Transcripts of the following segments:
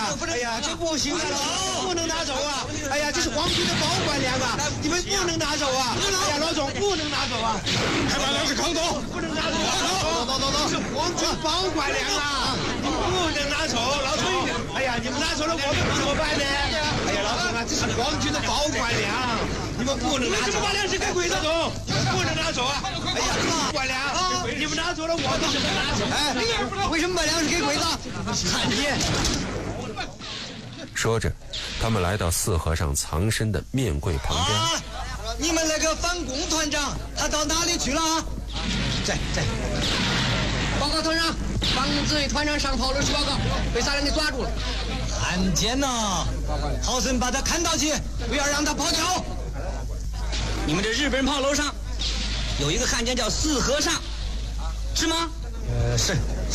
啊！哎呀，这不行啊，不能拿走啊！哎呀，这是皇军的保管粮啊，你们不能拿走啊！哎呀，老总不能拿走啊！ 快把粮食扛走！ 不能拿走！走！这是皇军保管粮啊，你们不能拿走，老总！哎呀，你们拿走了，我们怎么办呢？哎呀，老总啊，这是皇军的保管粮，你们不能拿走！把粮食给鬼子总，不能拿走啊！哎呀，保管粮，你们拿走了，我们怎么拿走？ 哎，为什么把粮食给鬼子？看你！ 说着，他们来到四和尚藏身的面柜旁边。 啊，你们那个反共团长他到哪里去了啊？ 在。 报告团长，方子为团长上炮楼去报告，被啥人给抓住了？ 汉奸呐！好生把他看到起，不要让他跑掉。 你们这日本炮楼上有一个汉奸叫四和尚，是吗？ 是。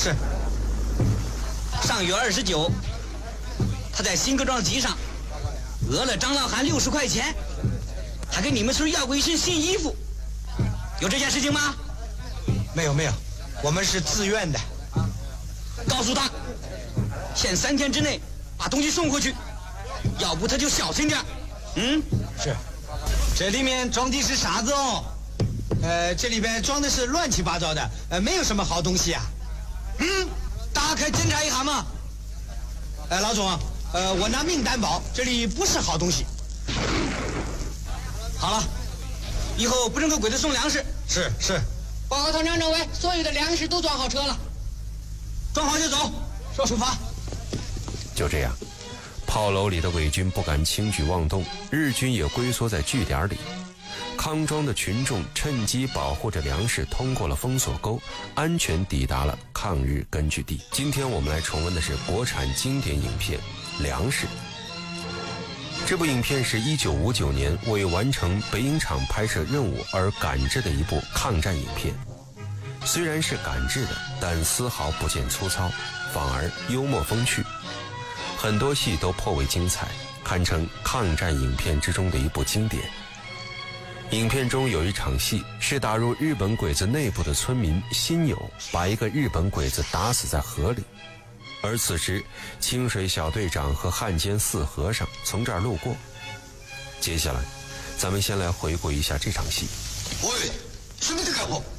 上月29，他在新各庄集上讹了张老汉60块钱，还给你们村要过一身新衣服，有这件事情吗？ 没有，我们是自愿的。 告诉他，限3天之内把东西送回去，要不他就小心点。 是。这里面装的是啥子哦？这里边装的是乱七八糟的，没有什么好东西啊。打开检查一下嘛。老总，我拿命担保，这里不是好东西。 好了，以后不准给鬼子送粮食。 是。 报告团长政委，所有的粮食都装好车了，装好就走。说出发。 就这样，炮楼里的伪军不敢轻举妄动，日军也龟缩在据点里。康庄的群众趁机保护着粮食通过了封锁沟，安全抵达了抗日根据地。今天我们来重温的是国产经典影片《粮食》。这部影片是1959年为完成北影厂拍摄任务而赶制的一部抗战影片。虽然是赶制的，但丝毫不见粗糙，反而幽默风趣，很多戏都颇为精彩，堪称抗战影片之中的一部经典。影片中有一场戏是打入日本鬼子内部的村民辛友把一个日本鬼子打死在河里，而此时清水小队长和汉奸四和尚从这儿路过。接下来咱们先来回顾一下这场戏。 喂，什么在干活？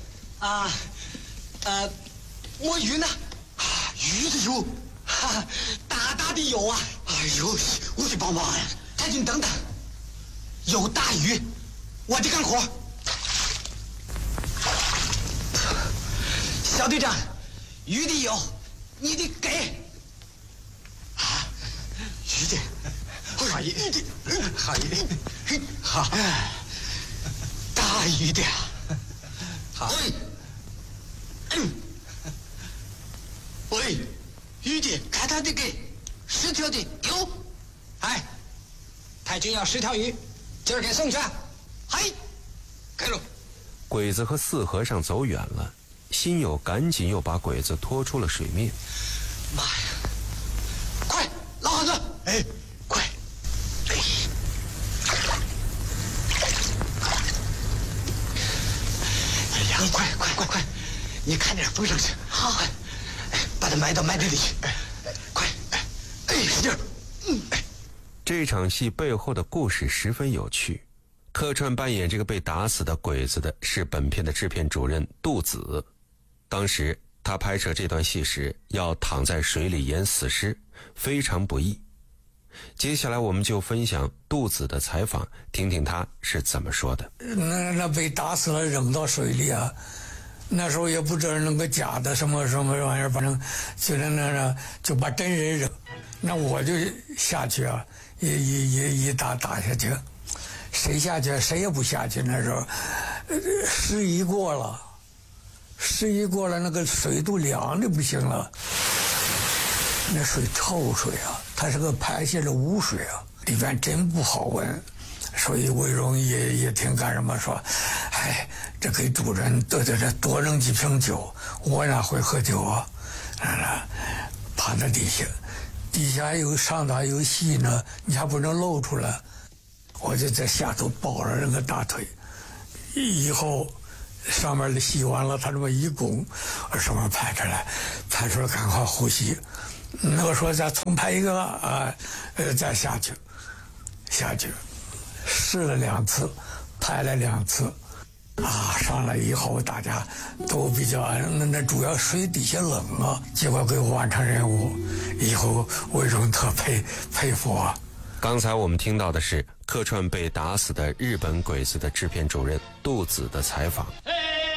摸鱼呢。鱼的有，大的有啊。哎呦，我去帮忙呀！太君等等，有大鱼，我得干活。小队长，鱼的有，你得给。鱼的，好，大鱼的，好。喂，鱼的，看他的给10条的有。太君要10条鱼，今儿给送去。给了。 鬼子和四和尚走远了，辛友赶紧又把鬼子拖出了水面。 妈呀！快，老汉子，快！你快！你看点封上去。好，把它埋到埋这里去。快，使劲。 这场戏背后的故事十分有趣。客串扮演这个被打死的鬼子的是本片的制片主任杜子。当时他拍摄这段戏时要躺在水里演死尸，非常不易。接下来我们就分享杜子的采访，听听他是怎么说的。 那被打死了扔到水里啊，那时候也不知道那个假的什么玩意儿，反正就在那就把真人扔，那我就下去啊，一打下去，谁下去谁也不下去。那时候时移过了，那个水都凉的不行了，那水臭水啊，它是个排泄的污水啊，里边真不好闻。所以魏荣也挺干什么说，这给主人多扔几瓶酒，我哪会喝酒啊？趴在底下有上头有戏呢，你还不能露出来，我就在下头抱着那个大腿，以后上面的戏完了，他这么一拱，上面拍出来赶快呼吸， 那个说再重拍一个再下去，试了2次，拍了2次，上来以后大家都比较那主要水底下冷啊，结果给我完成任务，以后魏荣特佩服啊。 刚才我们听到的是客串被打死的日本鬼子的制片主任杜子的采访。